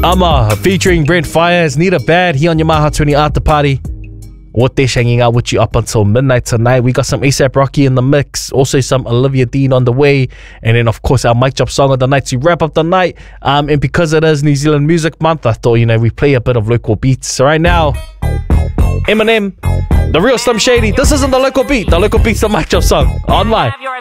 Ama featuring Brent Fires, Need a Bad, here on your Maha 20 After Party. Wotesh hanging out with you up until midnight tonight. We got some ASAP Rocky in the mix, also some Olivia Dean on the way, and then of course our mic drop song of the night to wrap up the night. And because it is New Zealand Music Month, I thought, we play a bit of local beats. So right now, Eminem, The Real Slim Shady. This isn't the local beat. The local beat's the mic drop song on my